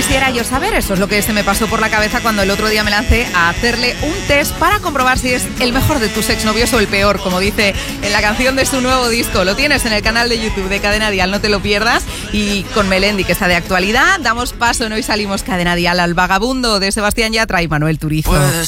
quisiera yo saber. Eso es lo que se me pasó por la cabeza cuando el otro día me lancé a hacerle un test para comprobar si es el mejor de tus exnovios o el peor, como dice en la canción de su nuevo disco. Lo tienes en el canal de YouTube de Cadena Dial, no te lo pierdas. Y con Melendi, que está de actualidad, damos paso en Hoy Salimos Cadena Dial al Vagabundo de Sebastián Yatra y Manuel Turizo.